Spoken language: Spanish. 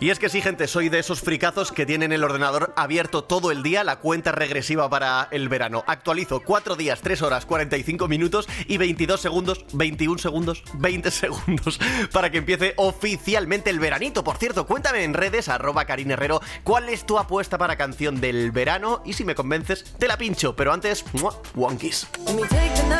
Y es que sí, gente, soy de esos fricazos que tienen el ordenador abierto todo el día, la cuenta regresiva para el verano. Actualizo 4 días, 3 horas, 45 minutos y 22 segundos, 21 segundos, 20 segundos para que empiece oficialmente el veranito. Por cierto, cuéntame en redes, @KarinHerrero, cuál es tu apuesta para canción del verano y si me convences, te la pincho. Pero antes, ¡mua! One Kiss.